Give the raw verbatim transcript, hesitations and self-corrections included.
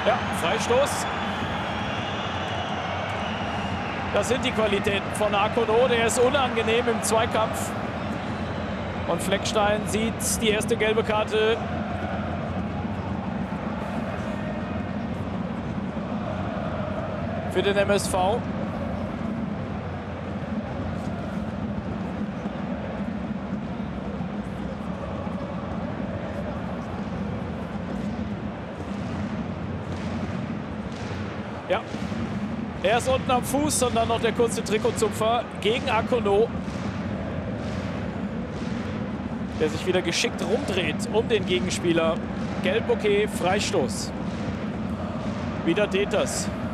Ja, Freistoß. Das sind die Qualitäten von Akono. Der ist unangenehm im Zweikampf. Und Fleckstein sieht die erste gelbe Karte. Für den M S V. Ja, er ist unten am Fuß und dann noch der kurze Trikotzupfer gegen Akono, der sich wieder geschickt rumdreht um den Gegenspieler. Gelb, okay, Freistoß. Wieder Deters.